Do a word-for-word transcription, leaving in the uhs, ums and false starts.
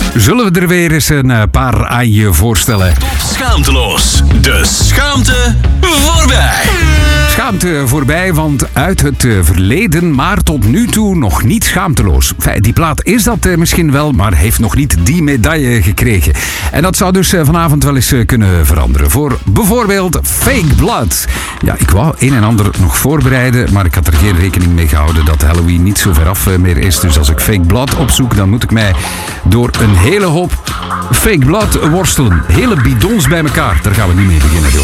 zullen we er weer eens een paar aan je voorstellen. Top schaamteloos. De schaamte voorbij. Schaamte voorbij, want uit het verleden, maar tot nu toe nog niet schaamteloos. Enfin, die plaat is dat misschien wel, maar heeft nog niet die medaille gekregen. En dat zou dus vanavond wel eens kunnen veranderen. Voor bijvoorbeeld Fake Blood. Ja, ik wou een en ander nog voorbereiden, maar ik had er geen rekening mee gehouden dat Halloween niet zo ver af meer is. Dus als ik Fake Blood opzoek, dan moet ik mij door een hele hoop Fake Blood worstelen. Hele bidons bij elkaar. Daar gaan we niet mee beginnen, joh.